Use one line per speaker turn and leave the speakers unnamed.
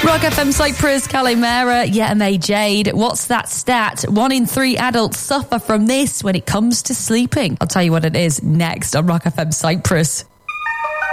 Rock FM Cyprus, Calimera, Yetame Jade. What's that stat? 1 in 3 adults suffer from this when it comes to sleeping. I'll tell you what it is next on Rock FM Cyprus.